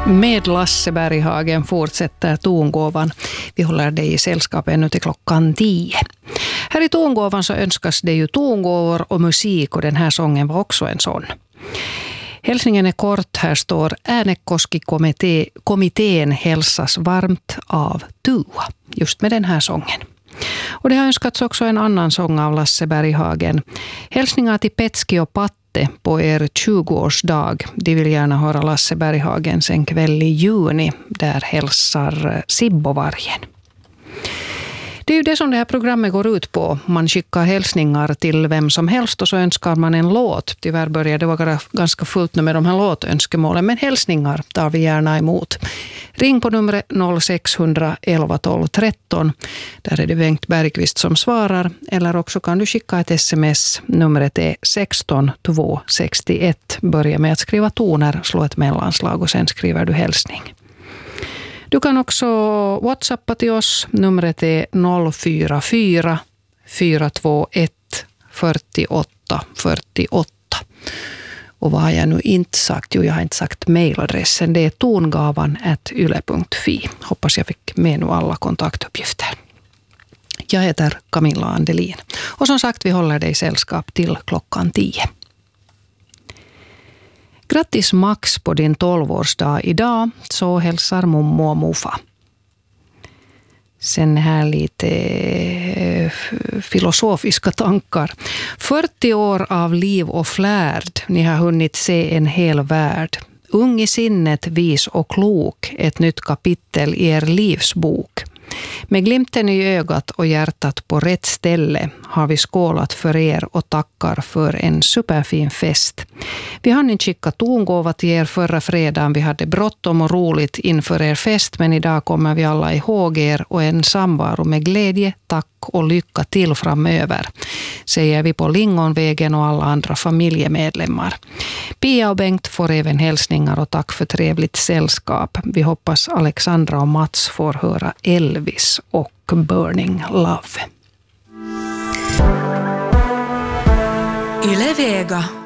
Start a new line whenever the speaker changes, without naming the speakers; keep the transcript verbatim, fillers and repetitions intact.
Med Lasse Berghagen fortsätter tongåvan. Vi håller dig i sällskap ännu till klockan tio. Här i tongåvan så önskas det ju tongåvor och musik, och den här sången var också en sån. Hälsningen är kort. Här står: Äänekoski-kommittén hälsas varmt av Tua. Just med den här sången. Och det har önskats också en annan sång av Lasse Berghagen. Hälsningar till Petski och Patte på er tjugoårsdag. De vill gärna höra Lasse Berghagens En kväll i juni. Där hälsar Sibbovargen. Det är ju det som det här programmet går ut på. Man skickar hälsningar till vem som helst och så önskar man en låt. Tyvärr börjar det vara ganska fullt med de här låtönskemålen, men hälsningar tar vi gärna emot. Ring på numret noll sex elva tolv tretton. Där är det Bengt Bergqvist som svarar. Eller också kan du skicka ett sms. Numret är sexton tvåhundrasextioett. Börja med att skriva toner, slå ett mellanslag och sen skriver du hälsning. Du kan också WhatsAppa till oss. Numret är noll fyra fyra fyra två ett fyrtioåtta fyrtioåtta. Och vad har jag nu inte sagt? Jo, jag har inte sagt mailadressen. Det är tongavan at yle punkt fi. Hoppas jag fick med nu alla kontaktuppgifter. Jag heter Camilla Andelin. Och som sagt, vi håller dig sällskap till klockan tio. Grattis Max på din tolvårsdag idag, så hälsar mommo och mofa. Sen här lite filosofiska tankar. fyrtio år av liv och flärd. Ni har hunnit se en hel värld. Ung i sinnet, vis och klok. Ett nytt kapitel i er livsbok. Med glimten i ögat och hjärtat på rätt ställe har vi skålat för er och tackar för en superfin fest. Vi hann inte skicka tongåva till er förra fredagen. Vi hade bråttom och roligt inför er fest, men idag kommer vi alla ihåg er och en samvaro med glädje, tack och lycka till framöver, säger vi på Lingonvägen och alla andra familjemedlemmar. Pia och Bengt får även hälsningar och tack för trevligt sällskap. Vi hoppas Alexandra och Mats får höra Elvis och Burning Love.
Yle Vega.